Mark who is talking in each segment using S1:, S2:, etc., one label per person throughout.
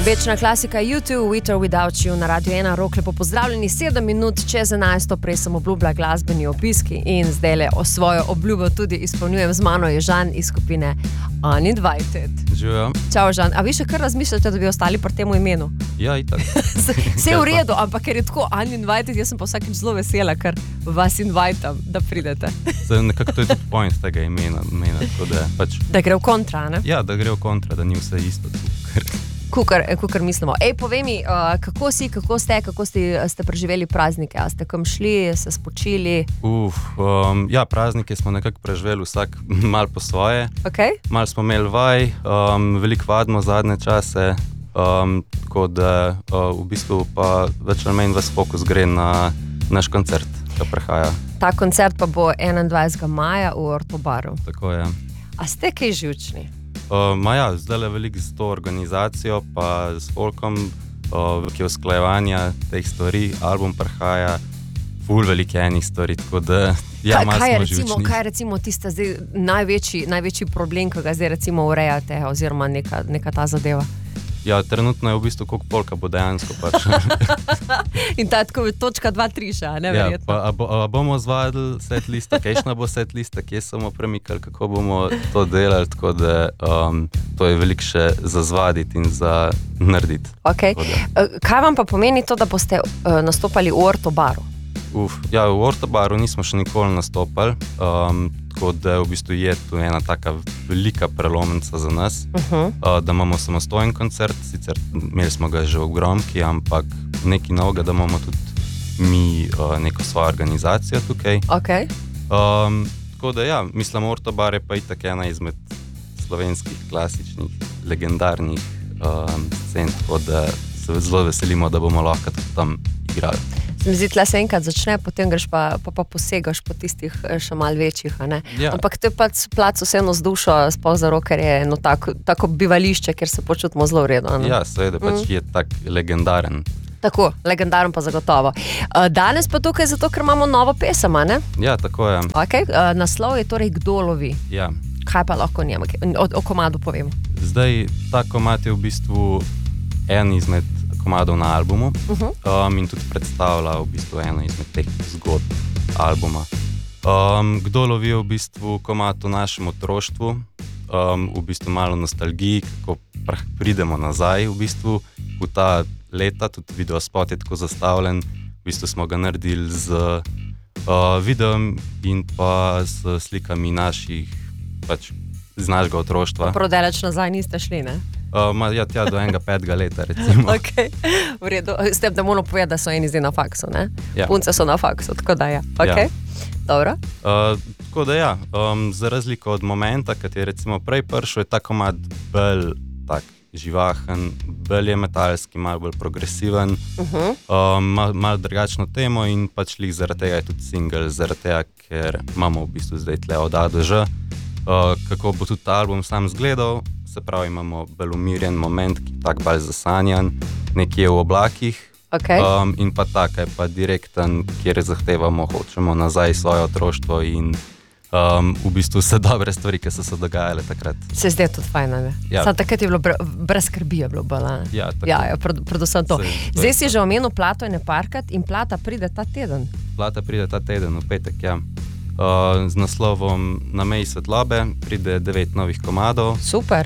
S1: Večna klasika YouTube, With or Without You na Radio 1, Rok, lepo pozdravljeni, 7 minut čez 11, prej sem obljubila glasbeni obiski in zdajle o svojo obljubo tudi izpolnjujem. Z mano je Žan iz skupine Uninvited.
S2: Živijo.
S1: Čau Žan, a vi še kar razmišljate, da bi ostali pri temu imenu?
S2: Ja, itak.
S1: Vse je v redu, ampak ker je tako Uninvited, jaz sem pa vsakič zelo vesela, ker vas invitam, da pridete.
S2: Nekako to je tudi point tega imena, tako da pač...
S1: Da gre v kontra, ne?
S2: Ja, da gre v kontra, da ni vse isto.
S1: Kukor mislimo. Ej, povej mi, kako ste preživeli praznike? A ste kam šli, se spočili?
S2: Ja, praznike smo nekako preživeli vsak malo po svoje.
S1: Okay.
S2: Malo smo imeli vaj, veliko vadimo zadnje čase, tako da v bistvu pa več ali manj ves fokus gre na naš koncert, ki prihaja.
S1: Ta koncert pa bo 21. maja v Ortobaru.
S2: Tako je.
S1: A ste kaj živčni?
S2: Ja, zdaj je veliko z to organizacijo, pa s folkom, ki je usklajevanja teh stvari, album prihaja, ful velike enih stvari, tako da ja, malo smo živčni.
S1: Kaj je recimo tista zdaj največji problem, ki ga zdaj recimo urejate, oziroma neka ta zadeva?
S2: Ja, trenutno je v bistvu koliko polka bo dejansko pač.
S1: In ta tako točka 2-3 še, ne verjetno.
S2: Ja, pa bomo zvadili set lista, kajšna bo set lista, kje smo premikali, kako bomo to delali, tako da to je veliko še za zvaditi in za narediti.
S1: Okay. Kaj vam pa pomeni to, da boste nastopali v Ortobaru?
S2: Ja, v Ortobaru nismo še nikoli nastopali, tako da v bistvu je tu ena taka velika prelomnica za nas, da imamo samostojen koncert, sicer imeli smo ga že v Gromki, ampak nekaj novega, da imamo tudi mi neko svojo organizacijo tukaj.
S1: Okay.
S2: Tako da ja, mislim, Ortobar je pa itak ena izmed slovenskih klasičnih, legendarnih scen, tako da se zelo veselimo, da bomo lahko tudi tam igrali.
S1: Se mi zdi, tle se enkrat začne, potem greš pa posegaš po tistih še malo večjih, a ne?
S2: Ja.
S1: Ampak to je pač plac vseeno z dušo, sploh za Rok, ker je eno tako bivališče, kjer se počutimo zelo v redu, a ne?
S2: Ja, seveda, pač je tak legendaren.
S1: Tako, legendaren pa zagotovo. Danes pa tukaj zato, ker imamo novo pesem, a ne?
S2: Ja, tako je.
S1: Okay. Naslov je torej Kdo lovi?
S2: Ja.
S1: Kaj pa lahko o komadu povemo?
S2: Zdaj, ta komad je v bistvu en izmed komadov na albumu in tudi predstavlja v bistvu eno izmed teh zgodb albuma. Kdo lovi je v bistvu komad o našem otroštvu, v bistvu malo nostalgiji, kako pridemo nazaj v bistvu v ta leta, tudi videospot je tako zastavljen, v bistvu smo ga naredili z videom in pa s slikami naših, pač z našega otroštva.
S1: Prodaleč nazaj niste šli, ne?
S2: Ja, tja do enega 5. leta, recimo.
S1: Okay. V redu. S tem, da moramo povedati, da so eni zdaj na faksu, ne?
S2: Ja.
S1: Punce so na faksu, tako da ja. Okay. Ja. Dobro.
S2: Tako da ja, za razliko od momenta, kad je recimo prej prišel, je ta komad bolj tak živahen, bolj je metalski, malo bolj progresiven, malo drugačno temo in pač lih zaradi tega je tudi single, zaradi tega, ker imamo v bistvu zdaj tle od A do Ž, kako bo tudi ta album sam zgledal. Se pravi, imamo bolj umirjen moment, ki je tak bolj zasanjan, nekje v oblakih.
S1: Okay.
S2: In pa tak je pa direkten, kjer zahtevamo, hočemo nazaj svoje otroštvo in v bistvu vse dobre stvari, ki so se dogajale takrat.
S1: Se zdaj tudi fajn, ne?
S2: Ja.
S1: Sam takrat je bilo brez skrbi je bilo bolj, ne?
S2: Ja, tako.
S1: Ja, predvsem to. Zdaj si že omenil Plato in Parkat in Plata pride ta teden.
S2: Plata pride ta teden, v petek, ja. Z naslovom Na meji svetlobe pride 9 novih komadov.
S1: Super.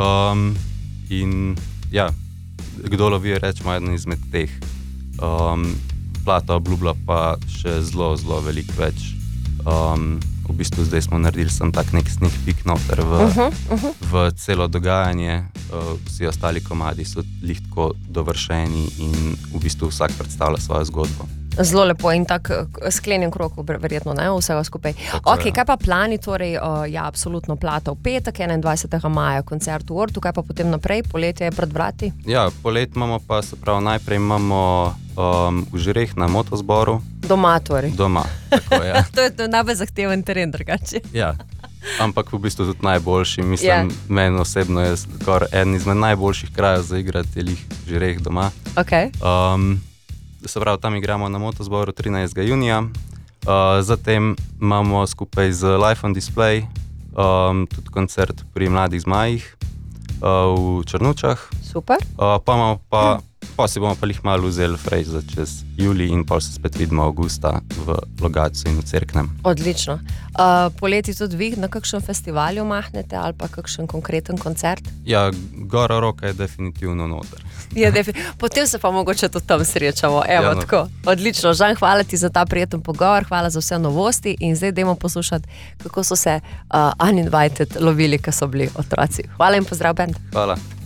S2: In ja, Kdo lovi je rečemo eden izmed teh. Plata obljublja pa še zelo veliko več. V bistvu zdaj smo naredili sem tak nek sneak peek noter v celo dogajanje. Vsi ostali komadi so tako dovršeni in v bistvu vsak predstavlja svojo zgodbo.
S1: Zelo lepo in tak sklenjen krog, verjetno, ne, vsega skupaj. Ok, kaj pa plani, torej, ja, absolutno Plata v petek, 21. maja, koncert v Ortu, kaj pa potem naprej, poletje je pred vrati? Ja,
S2: polet imamo pa, se pravi, najprej imamo v Žireh na motozboru.
S1: Doma, torej?
S2: Doma, tako je.
S1: To je najbolj zahteven teren, drugače.
S2: Ja, ampak v bistvu tudi najboljši, mislim, meni osebno je skor en izmed najboljših krajev za igrati je Žireh doma.
S1: Ok.
S2: Se pravi, tam igramo na motozboru 13. junija, zatem imamo skupaj z Life on Display tudi koncert pri Mladih zmajih, v Črnučah.
S1: Super.
S2: Pa si bomo pa jih malo vzeli frej za čez julij in pa se spet vidimo avgusta v Logatcu in v Cerknem.
S1: Odlično. Poleti tudi vi na kakšen festivalu mahnete ali pa kakšen konkreten koncert?
S2: Ja, Gora Roka je definitivno noter.
S1: Potem se pa mogoče tudi tam srečamo. Evo, tako. Odlično. Žan, hvala ti za ta prijeten pogovor, hvala za vse novosti in zdaj dajmo poslušati, kako so se Uninvited lovili, ko so bili otroci. Hvala in pozdrav, band.
S2: Hvala.